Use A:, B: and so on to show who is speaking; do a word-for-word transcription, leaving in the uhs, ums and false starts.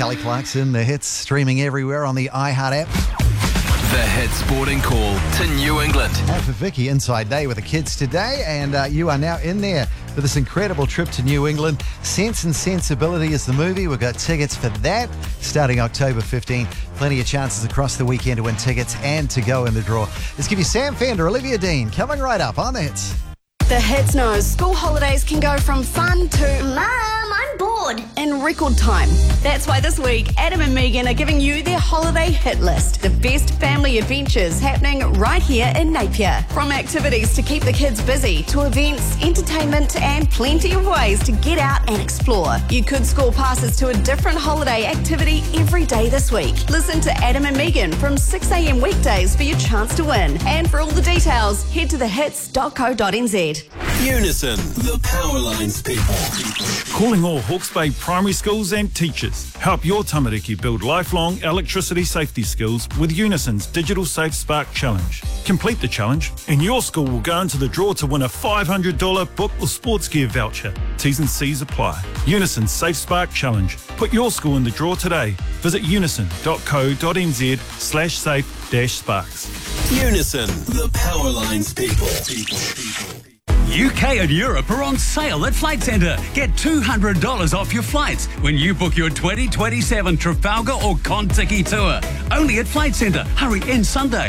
A: Kelly Clarkson, the hits streaming everywhere on the iHeart app.
B: The Hit Sporting Call to New England.
A: And for Vicky, Inside Day with the kids today, and uh, you are now in there for this incredible trip to New England. Sense and Sensibility is the movie. We've got tickets for that starting October fifteenth. Plenty of chances across the weekend to win tickets and to go in the draw. Let's give you Sam Fender, Olivia Dean, coming right up on the Hits.
C: The Hits knows school holidays can go from fun to
D: Mum, I'm bored.
C: in record time. That's why this week, Adam and Megan are giving you their holiday hit list. The best family adventures happening right here in Napier. From activities to keep the kids busy, to events, entertainment, and plenty of ways to get out and explore. You could score passes to a different holiday activity every day this week. Listen to Adam and Megan from six a.m. weekdays for your chance to win. And for all the details, head to the hits dot co dot n z.
E: Unison, the Powerlines people.
F: Calling all Hawke's Bay primary schools and teachers. Help your tamariki build lifelong electricity safety skills with Unison's Digital Safe Spark Challenge. Complete the challenge and your school will go into the draw to win a five hundred dollars book or sports gear voucher. T's and C's apply. Unison's Safe Spark Challenge. Put your school in the draw today. Visit unison dot co dot n z slash safe dash sparks.
E: Unison, the Powerlines people. people, people.
G: U K and Europe are on sale at Flight Centre. Get two hundred dollars off your flights when you book your twenty twenty-seven Trafalgar or Contiki tour. Only at Flight Centre. Hurry, end Sunday.